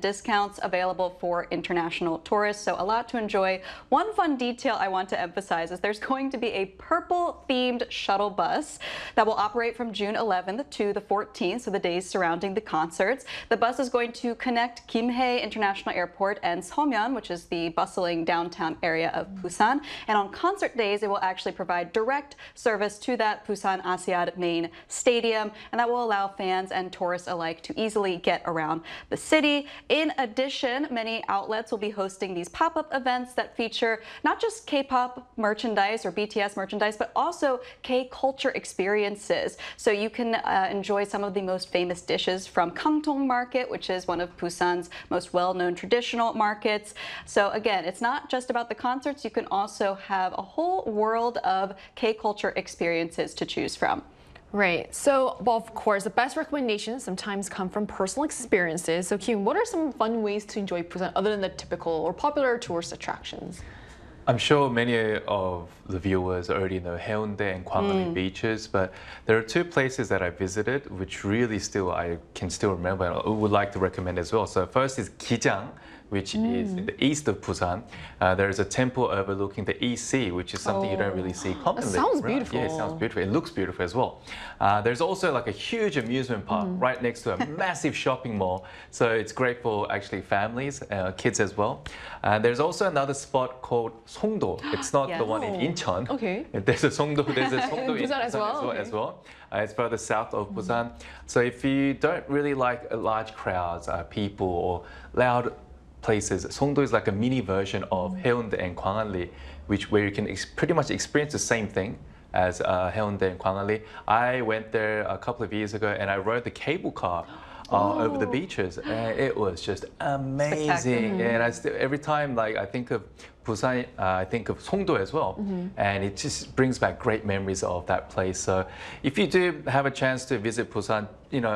discounts available for international tourists, so a lot to enjoy. One fun detail I want to emphasize is there's going to be a purple-themed shuttle bus that will operate from June 11th to the 14th, so the days surrounding the concerts. The bus is going to connect Kimhae International Airport and Seomyeon, which is the bustling downtown area of Busan. And on concert days, it will actually provide direct service to that Busan Asiad main stadium, and that will allow fans and tourists alike to easily get around the city. In addition, many outlets will be hosting these pop-up events that feature not just K-pop merchandise or BTS merchandise, but also K-culture experiences. So you can enjoy some of the most famous dishes from Kangdong Market, which is one of Busan's most well-known traditional markets. So again, it's not just about the concerts. You can also have a whole world of K-culture experiences to choose from. Right. So, well, of course, the best recommendations sometimes come from personal experiences. So, Kyung, what are some fun ways to enjoy Busan other than the typical or popular tourist attractions? I'm sure many of the viewers already know Haeundae and Gwangalli beaches, but there are two places that I visited which really I can still remember and I would like to recommend as well. So first is Gijang, which is in the east of Busan. There's a temple overlooking the East Sea, which is something you don't really see commonly. That sounds beautiful. Yeah, it sounds beautiful. It looks beautiful as well. There's also like a huge amusement park right next to a massive shopping mall. So it's great for actually families, kids as well. There's also another spot called Songdo. It's not the one in Incheon. Okay. There's a Songdo in Busan as well. As well. It's further south of Busan. So if you don't really like large crowds, people, or loud places, Songdo is like a mini version of Haeundae and Gwangalli, where you can pretty much experience the same thing as Haeundae and Gwangalli. I went there a couple of years ago and I rode the cable car over the beaches, and it was just amazing. And every time I think of Busan, I think of Songdo as well, and it just brings back great memories of that place. So if you do have a chance to visit Busan,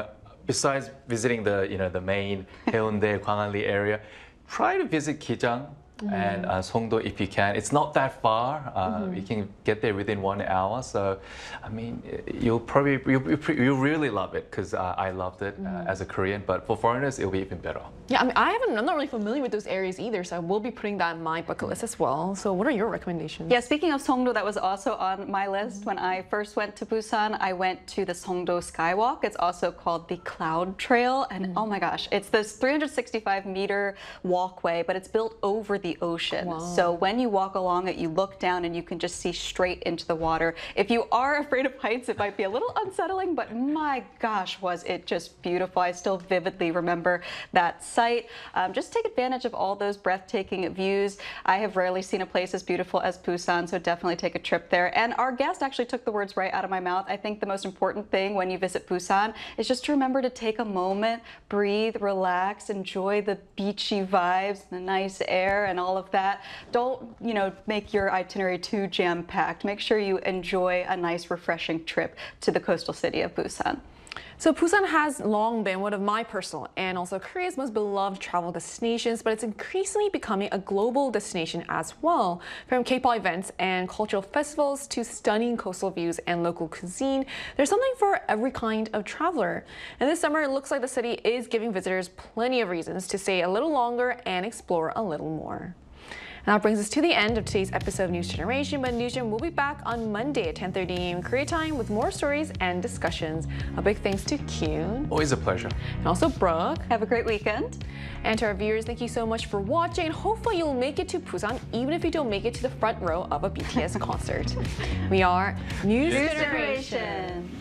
besides visiting the main Haeundae, Gwangalli area, try to visit Gijang and Songdo if you can. It's not that far. You can get there within 1 hour. So, I mean, you'll really love it because I loved it as a Korean. But for foreigners, it'll be even better. Yeah, I mean, I'm not really familiar with those areas either, so I will be putting that in my bucket list as well. So, what are your recommendations? Yeah, speaking of Songdo, that was also on my list. When I first went to Busan, I went to the Songdo Skywalk. It's also called the Cloud Trail, and oh my gosh, it's this 365-meter walkway, but it's built over the ocean. Wow. So when you walk along it, you look down and you can just see straight into the water. If you are afraid of heights, it might be a little unsettling, but my gosh, was it just beautiful. I still vividly remember that site. Just take advantage of all those breathtaking views. I have rarely seen a place as beautiful as Busan, so definitely take a trip there. And our guest actually took the words right out of my mouth. I think the most important thing when you visit Busan is just to remember to take a moment, breathe, relax, enjoy the beachy vibes, the nice air, and all of that. Don't, make your itinerary too jam-packed. Make sure you enjoy a nice, refreshing trip to the coastal city of Busan. So Busan has long been one of my personal and also Korea's most beloved travel destinations, but it's increasingly becoming a global destination as well. From K-pop events and cultural festivals to stunning coastal views and local cuisine, there's something for every kind of traveler. And this summer, it looks like the city is giving visitors plenty of reasons to stay a little longer and explore a little more. And that brings us to the end of today's episode of News Generation, but Newsroom will be back on Monday at 10:30 a.m. Korea time with more stories and discussions. A big thanks to Kyun. Always a pleasure. And also Brooke. Have a great weekend. And to our viewers, thank you so much for watching. And hopefully you'll make it to Busan, even if you don't make it to the front row of a BTS concert. We are News Generation.